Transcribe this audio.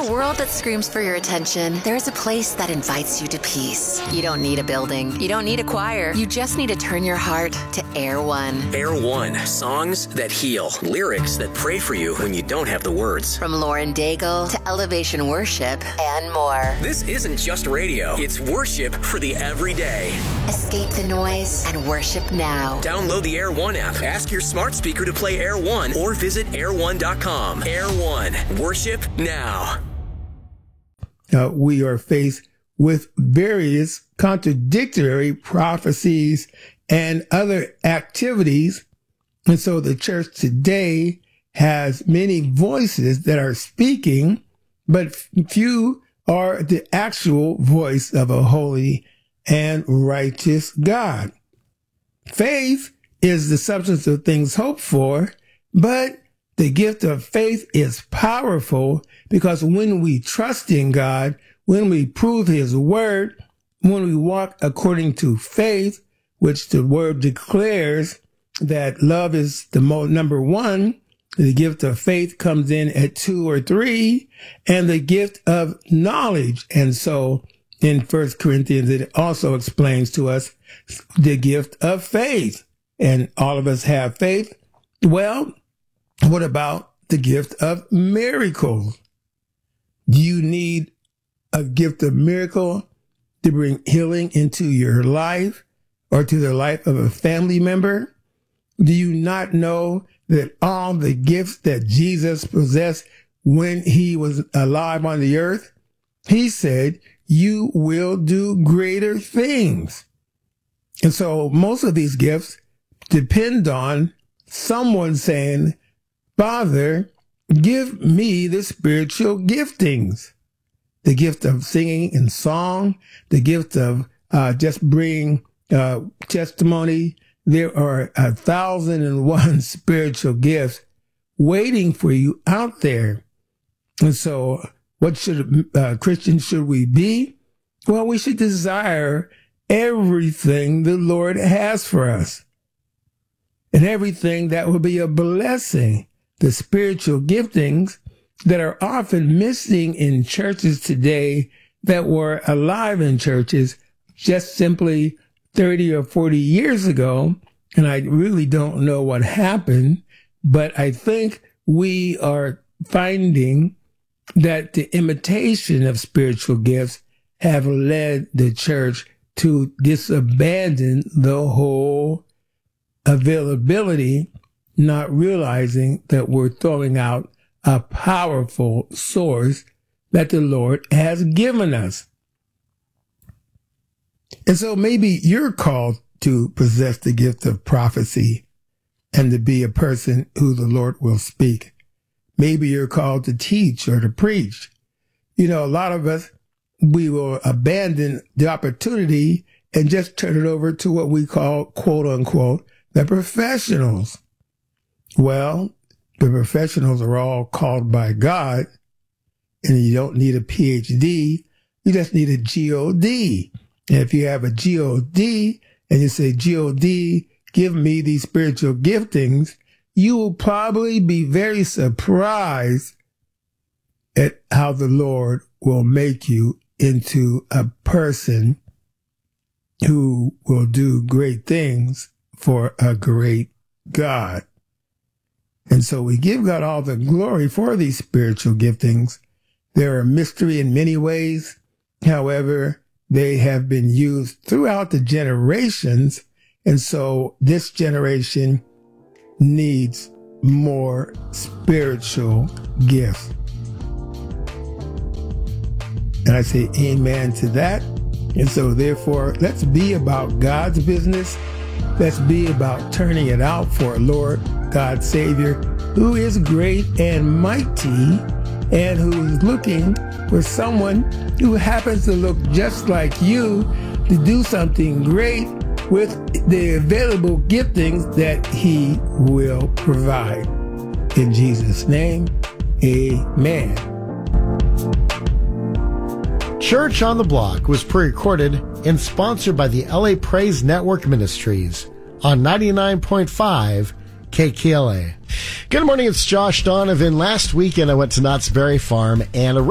a world that screams for your attention, there's a place that invites you to peace. You don't need a building. You don't need a choir. You just need to turn your heart to Air One. Air One. Songs that heal. Lyrics that pray for you when you don't have the words. From Lauren Daigle to Elevation Worship and more. This isn't just radio. It's worship for the everyday. Escape the noise and worship now. Download the Air One app. Ask your smart speaker to play Air One or visit air1.com. Air One. Worship now. We are faced with various contradictory prophecies and other activities. And so the church today has many voices that are speaking, but few are the actual voice of a holy and righteous God. Faith is the substance of things hoped for, but the gift of faith is powerful because when we trust in God, when we prove his word, when we walk according to faith, which the word declares that love is the number one, the gift of faith comes in at 2 or 3, and the gift of knowledge. And so in 1 Corinthians, it also explains to us the gift of faith. And all of us have faith. Well, what about the gift of miracles? Do you need a gift of miracle to bring healing into your life or to the life of a family member? Do you not know that all the gifts that Jesus possessed when he was alive on the earth, he said, you will do greater things. And so most of these gifts depend on someone saying, Father, give me the spiritual giftings, the gift of singing and song, the gift of just bringing testimony. There are 1,001 spiritual gifts waiting for you out there. And so what should Christians should we be? Well, we should desire everything the Lord has for us and everything that will be a blessing. The spiritual giftings that are often missing in churches today that were alive in churches just simply 30 or 40 years ago. And I really don't know what happened, but I think we are finding that the imitation of spiritual gifts have led the church to disabandon the whole availability, not realizing that we're throwing out a powerful source that the Lord has given us. And so maybe you're called to possess the gift of prophecy and to be a person who the Lord will speak. Maybe you're called to teach or to preach. You know, a lot of us, we will abandon the opportunity and just turn it over to what we call, quote unquote, the professionals. Well, the professionals are all called by God, and you don't need a PhD. You just need a GOD. And if you have a GOD and you say, GOD, give me these spiritual giftings, you will probably be very surprised at how the Lord will make you into a person who will do great things for a great God. And so we give God all the glory for these spiritual giftings. They're a mystery in many ways. However, they have been used throughout the generations. And so this generation needs more spiritual gifts. And I say amen to that. And so therefore, let's be about God's business. Let's be about turning it out for Lord God Savior, who is great and mighty, and who is looking for someone who happens to look just like you to do something great with the available giftings that he will provide. In Jesus' name, amen. Church on the Block was pre-recorded and sponsored by the LA Praise Network Ministries on 99.5 KKLA. Good morning, it's Josh Donovan. Last weekend I went to Knott's Berry Farm and